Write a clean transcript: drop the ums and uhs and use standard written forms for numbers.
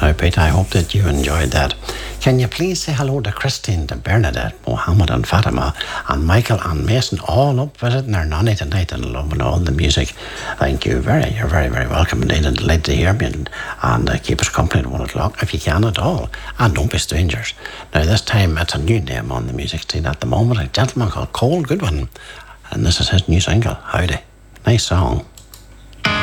now, Pete. I hope that you enjoyed that. Can you please say hello to Christine, to Bernadette, Mohammed and Fatima, and Michael and Mason, all up visiting their nanny tonight and loving all the music. Thank you. You're very, very welcome indeed, and delighted to hear me, and keep us company at 1 o'clock if you can at all. And don't be strangers. Now, this time it's a new name on the music scene at the moment, a gentleman called Cole Goodwin, and this is his new single, Howdy. Nice song.